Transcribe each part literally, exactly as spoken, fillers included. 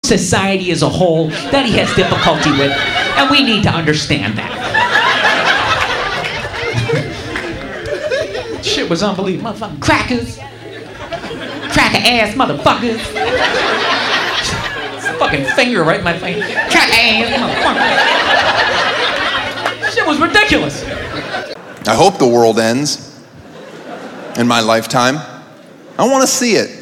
society as a whole that he has difficulty with, and we need to understand that. Shit was unbelievable. Motherfucking crackers. Cracker ass motherfuckers. Fucking finger right in my face. Cracker ass motherfuckers. Shit was ridiculous. I hope the world ends in my lifetime. I want to see it.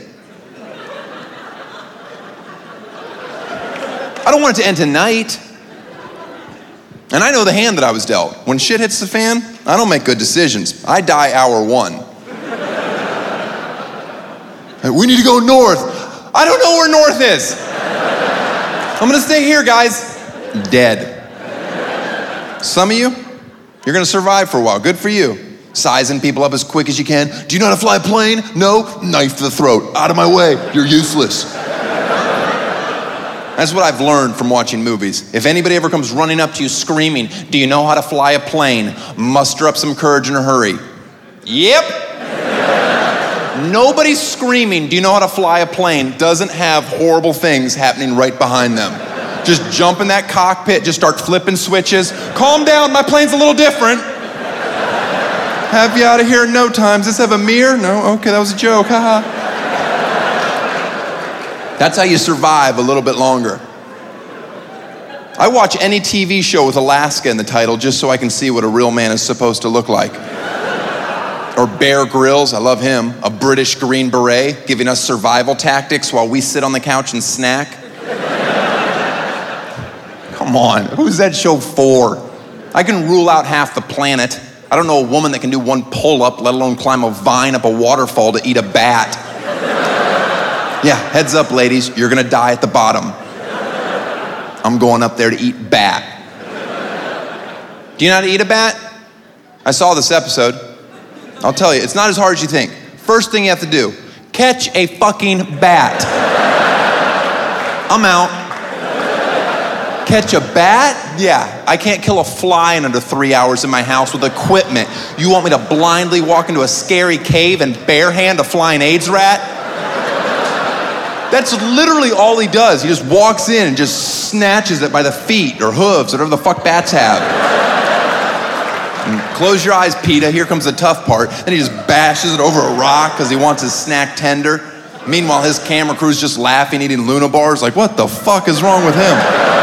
I don't want it to end tonight. And I know the hand that I was dealt. When shit hits the fan, I don't make good decisions. I die hour one. Hey, we need to go north. I don't know where north is. I'm gonna stay here, guys. Dead. Some of you, you're gonna survive for a while. Good for you. Sizing people up as quick as you can. Do you know how to fly a plane? No? Knife to the throat. Out of my way. You're useless. That's what I've learned from watching movies. If anybody ever comes running up to you screaming, do you know how to fly a plane? Muster up some courage and a hurry. Yep. Nobody screaming, do you know how to fly a plane, doesn't have horrible things happening right behind them. Just jump in that cockpit, just start flipping switches. Calm down, my plane's a little different. Have you out of here in no time. Does this have a mirror? No? Okay, that was a joke, haha. That's how you survive a little bit longer. I watch any T V show with Alaska in the title just so I can see what a real man is supposed to look like. Or Bear Grylls, I love him, a British Green Beret giving us survival tactics while we sit on the couch and snack. Come on, who's that show for? I can rule out half the planet. I don't know a woman that can do one pull-up, let alone climb a vine up a waterfall to eat a bat. Yeah, heads up, ladies, you're gonna die at the bottom. I'm going up there to eat bat. Do you know how to eat a bat? I saw this episode. I'll tell you, it's not as hard as you think. First thing you have to do, catch a fucking bat. I'm out. Catch a bat? Yeah, I can't kill a fly in under three hours in my house with equipment. You want me to blindly walk into a scary cave and barehand a flying AIDS rat? That's literally all he does. He just walks in and just snatches it by the feet or hooves, whatever the fuck bats have. And close your eyes, PETA, here comes the tough part. Then he just bashes it over a rock because he wants his snack tender. Meanwhile, his camera crew's just laughing, eating Luna bars, like, what the fuck is wrong with him?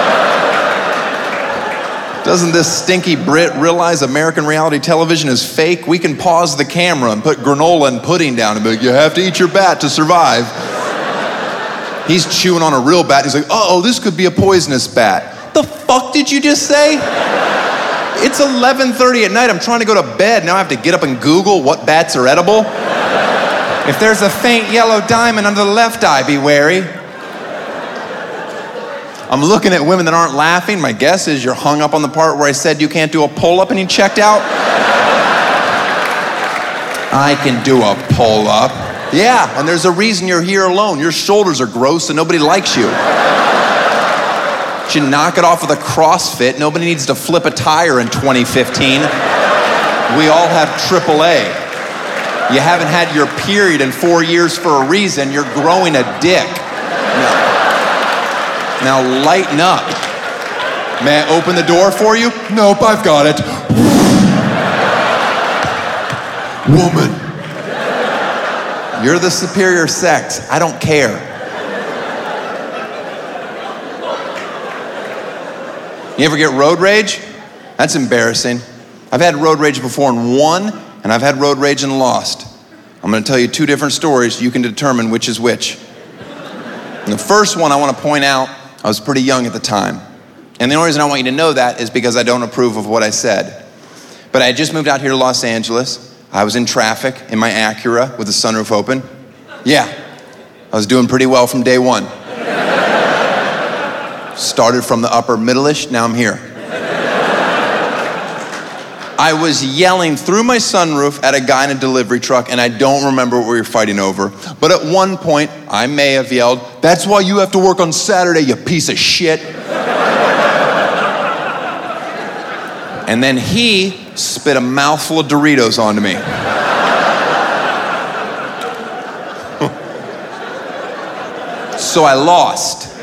Doesn't this stinky Brit realize American reality television is fake? We can pause the camera and put granola and pudding down and be like, you have to eat your bat to survive. He's chewing on a real bat. He's like, uh-oh, this could be a poisonous bat. The fuck did you just say? It's eleven thirty at night. I'm trying to go to bed. Now I have to get up and Google what bats are edible. If there's a faint yellow diamond under the left eye, be wary. I'm looking at women that aren't laughing. My guess is you're hung up on the part where I said you can't do a pull-up and you checked out. I can do a pull-up. Yeah, and there's a reason you're here alone. Your shoulders are gross and nobody likes you. You should knock it off with a CrossFit. Nobody needs to flip a tire in twenty fifteen. We all have triple A. You haven't had your period in four years for a reason. You're growing a dick. Now, now lighten up. May I open the door for you? Nope, I've got it. Woman. You're the superior sex. I don't care. You ever get road rage? That's embarrassing. I've had road rage before and won, and I've had road rage and lost. I'm gonna tell you two different stories. You can determine which is which. And the first one I wanna point out, I was pretty young at the time. And the only reason I want you to know that is because I don't approve of what I said. But I had just moved out here to Los Angeles. I was in traffic in my Acura with the sunroof open. Yeah, I was doing pretty well from day one. Started from the upper middle-ish, now I'm here. I was yelling through my sunroof at a guy in a delivery truck, and I don't remember what we were fighting over. But at one point, I may have yelled, "That's why you have to work on Saturday, you piece of shit." And then he spit a mouthful of Doritos onto me. So I lost.